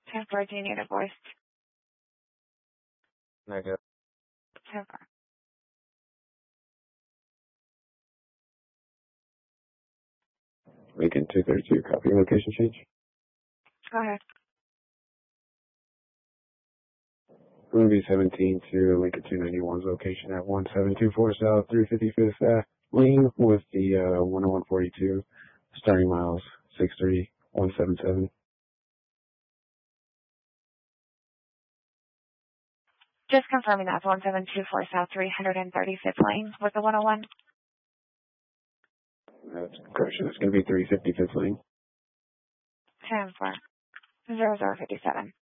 10-4, do you need a voice? Negative. 10-4. Lincoln 232, copy location change. Go ahead. Movie 17 to Lincoln 291's location at 1724 South 355th Lane with the 10142, starting miles 63177. Just confirming that's 1724 South 335th Lane with the 101. That's correction. It's going to be 355th Lane. 10-4. 0057.